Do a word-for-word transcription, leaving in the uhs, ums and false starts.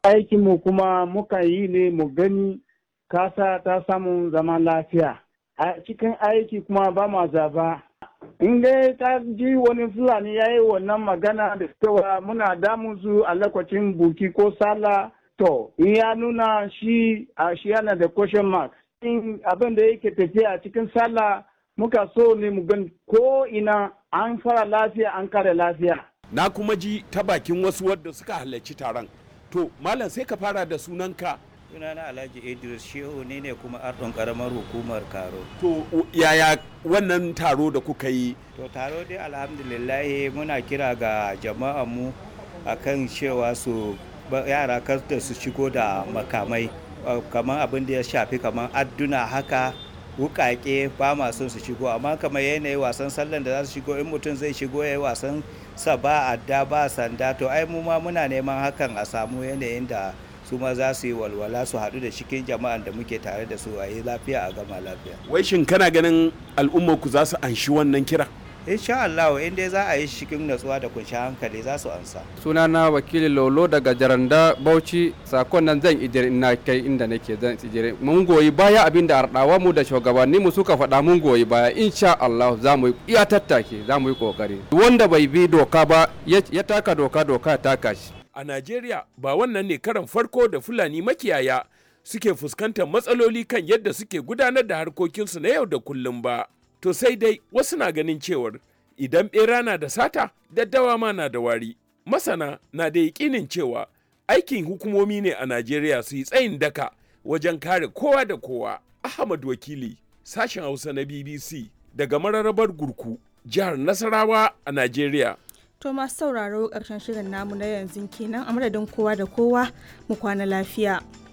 Aikinmu kuma muka yi ne mu gani kasa ta samu zaman lafiya. A cikin aiki kuma ba ma zaba. In dai ka ji wani Fulani ya yi wannan magana da cewa muna damun su a lokacin buki ko sallah, to in ya nuna shi a shi yana da question mark. In abin da yake tafiya a cikin sallah muka so ne mu gan ko ina an fara lafiya an kare lafiya. Na kuma ji ta bakin wasu wadda suka halarci taron. To malam sai ka fara da sunanka. Sunana Alhaji Idris Shehu ne ne kuma ardon karamar hukumar Karo. To yaya wannan taro da kuka yi? To taro dai alhamdulillah muna kira ga jama'an mu akan cewa su yara kar da su shigo da makamai kamar abin da ya shafi kamar adduna haka wukake ba ma son su shigo, amma kamar yanayi wasan sallan da za su shigo in mutum zai shigo ya yi wasan sa ba adda ba sanda, to ai mu ma muna neman hakan a samu yanayin da su ma za su yi walwala su haɗu da cikin jama'an da muke tare da su a yi lafiya a gama lafiya. Wai shin kana ganin al'ummar ku za su anshi wannan kira? Insha Allah in dai za a yi cikin natsuwa da kunshi hankali za su ansa. Sunana wakili Lolo daga Jaranda Bauchi, sakon nan zan ijire ina kai inda nake zan ijire. Mun goyi baya abin da ardawa mu da shugabanni mu suka faɗa, mun goyi baya insha Allah za mu iya tattake, za mu yi kokari. Wanda bai bi doka ba ya taka doka doka ya taka shi. A Najeriya ba wannan ne karan farko da Fulani makiyaya suke fuskantar matsaloli kan yadda suke gudanar da harkokinsu na yau da kullum ba. To sai dai wasu na ganin cewar idan ɓera na da sata, daddawa ma na da wari. Masana na da yaƙinin cewa aikin hukumomi ne a Najeriya su yi tsayin daka wajen kare kowa da kowa. Ahmad Wakili, sashen Hausa na B B C daga mararrabar Gurku, jihar Nasarawa a Najeriya. To masu sauraro ƙarshen shirin namu na yanzu kenan, a madadin kowa da kowa mu kwana lafiya.